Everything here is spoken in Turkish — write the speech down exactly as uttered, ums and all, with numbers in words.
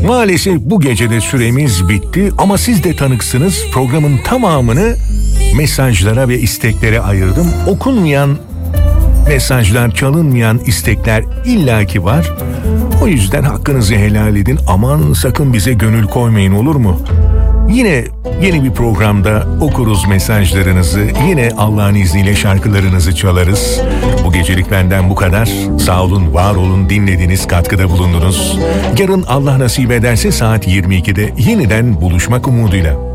Maalesef bu gecede süremiz bitti ama siz de tanıksınız. Programın tamamını mesajlara ve isteklere ayırdım. Okunmayan mesajlar, çalınmayan istekler illaki var. O yüzden hakkınızı helal edin. Aman sakın bize gönül koymayın, olur mu? Yine yeni bir programda okuruz mesajlarınızı. Yine Allah'ın izniyle şarkılarınızı çalarız. Bu gecelik benden bu kadar. Sağ olun, var olun, dinlediniz, katkıda bulundunuz. Yarın Allah nasip ederse saat yirmi ikide yeniden buluşmak umuduyla.